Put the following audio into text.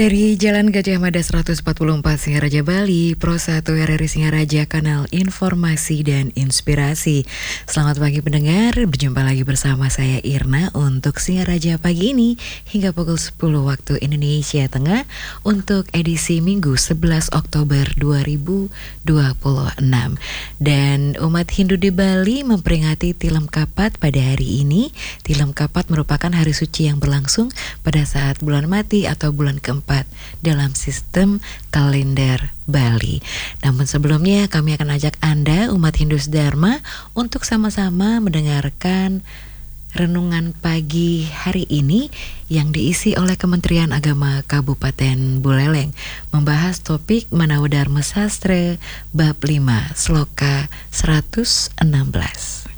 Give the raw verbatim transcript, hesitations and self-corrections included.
Dari Jalan Gajah Mada seratus empat puluh empat Singaraja Bali, Pro satu R R I Singaraja, kanal informasi dan inspirasi. Selamat pagi pendengar, berjumpa lagi bersama saya Irna untuk Singaraja pagi ini hingga pukul sepuluh waktu Indonesia Tengah untuk edisi Minggu sebelas Oktober dua ribu dua puluh enam. Dan umat Hindu di Bali memperingati Tilem Kapat pada hari ini. Tilem Kapat merupakan hari suci yang berlangsung pada saat bulan mati atau bulan keempat dalam sistem kalender Bali. Namun sebelumnya kami akan ajak Anda umat Hindu Dharma untuk sama-sama mendengarkan renungan pagi hari ini yang diisi oleh Kementerian Agama Kabupaten Buleleng, membahas topik Manawa Dharma Sastra bab lima sloka seratus enam belas.